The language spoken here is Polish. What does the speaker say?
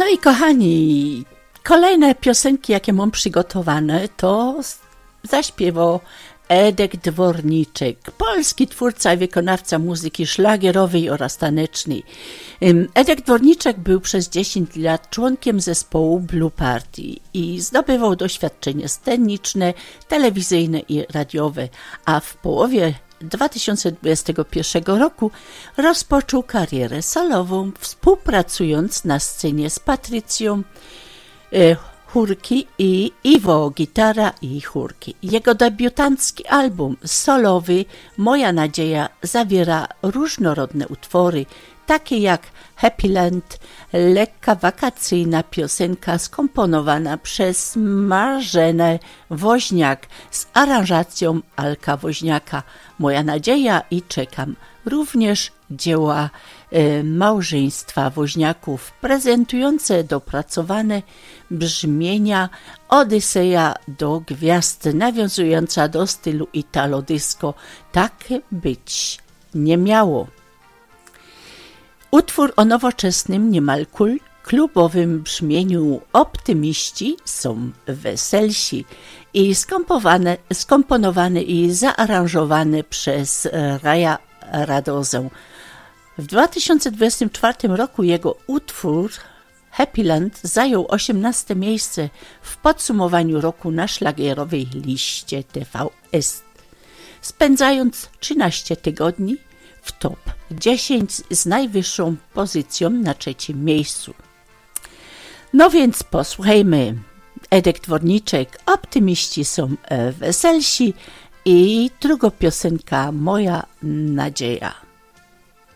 No i kochani, kolejne piosenki, jakie mam przygotowane, to zaśpiewał Edek Dworniczek, polski twórca i wykonawca muzyki szlagierowej oraz tanecznej. Edek Dworniczek był przez 10 lat członkiem zespołu Blue Party i zdobywał doświadczenie sceniczne, telewizyjne i radiowe, a w połowie 2021 roku rozpoczął karierę solową, współpracując na scenie z Patrycją Chórki i Iwo Gitara i Chórki. Jego debiutancki album solowy Moja Nadzieja zawiera różnorodne utwory, takie jak Happy Land, lekka wakacyjna piosenka skomponowana przez Marzenę Woźniak z aranżacją Alka Woźniaka, Moja Nadzieja i Czekam. Również dzieła małżeństwa Woźniaków prezentujące dopracowane brzmienia Odyseja do gwiazd, nawiązująca do stylu Italo Disco. Tak być nie miało. Utwór o nowoczesnym, niemal klubowym brzmieniu Optymiści są weselsi i skomponowany i zaaranżowany przez Raja Radozę. W 2024 roku jego utwór Happy Land zajął 18 miejsce w podsumowaniu roku na szlagierowej liście TVS, spędzając 13 tygodni w top 10 z najwyższą pozycją na 3. miejscu. No więc posłuchajmy. Edek Dworniczek, Optymiści są weselsi i druga piosenka Moja Nadzieja.